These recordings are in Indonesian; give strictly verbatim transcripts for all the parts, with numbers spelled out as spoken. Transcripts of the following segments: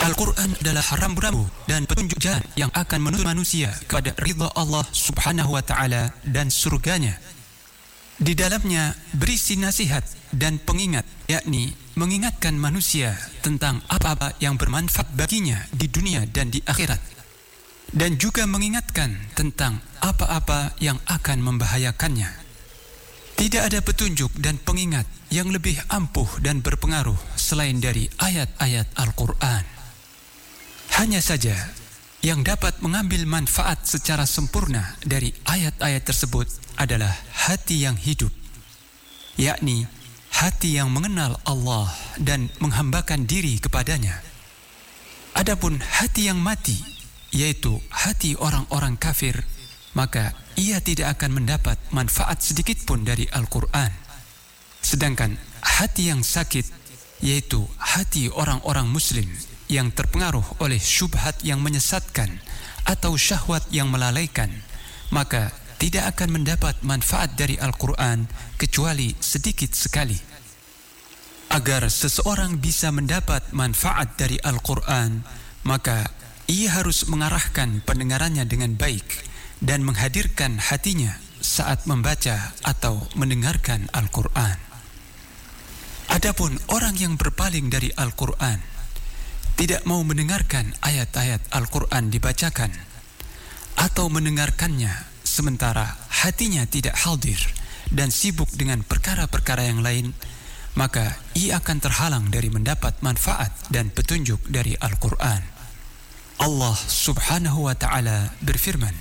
Al-Quran adalah rambu-rambu dan petunjuk jalan yang akan menuntun manusia kepada ridha Allah Subhanahu wa Ta'ala dan surganya. Di dalamnya berisi nasihat dan pengingat, yakni mengingatkan manusia tentang apa-apa yang bermanfaat baginya di dunia dan di akhirat, dan juga mengingatkan tentang apa-apa yang akan membahayakannya. Tidak ada petunjuk dan pengingat yang lebih ampuh dan berpengaruh selain dari ayat-ayat Al-Quran. Hanya saja yang dapat mengambil manfaat secara sempurna dari ayat-ayat tersebut adalah hati yang hidup, yakni hati yang mengenal Allah dan menghambakan diri kepadanya. Adapun hati yang mati, yaitu hati orang-orang kafir, maka ia tidak akan mendapat manfaat sedikit pun dari Al-Quran. Sedangkan hati yang sakit, yaitu hati orang-orang muslim yang terpengaruh oleh syubhat yang menyesatkan atau syahwat yang melalaikan, maka tidak akan mendapat manfaat dari Al-Quran kecuali sedikit sekali. Agar seseorang bisa mendapat manfaat dari Al-Quran, maka ia harus mengarahkan pendengarannya dengan baik dan menghadirkan hatinya saat membaca atau mendengarkan Al-Quran. Adapun orang yang berpaling dari Al-Quran, tidak mau mendengarkan ayat-ayat Al-Quran dibacakan atau mendengarkannya sementara hatinya tidak hadir dan sibuk dengan perkara-perkara yang lain, maka ia akan terhalang dari mendapat manfaat dan petunjuk dari Al-Quran. Allah Subhanahu wa Ta'ala berfirman,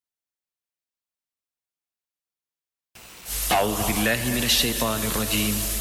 A'udzu billahi minasy syaithanir rajim.